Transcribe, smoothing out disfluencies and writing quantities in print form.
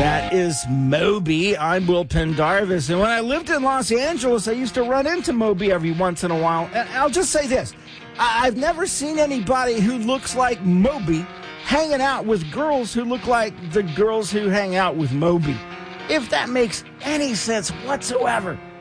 That is Moby. I'm Will Pendarvis. And when I lived in Los Angeles, I used to run into Moby every once in a while. And I'll just say this. I've never seen anybody who looks like Moby hanging out with girls who look like the girls who hang out with Moby. If that makes any sense whatsoever.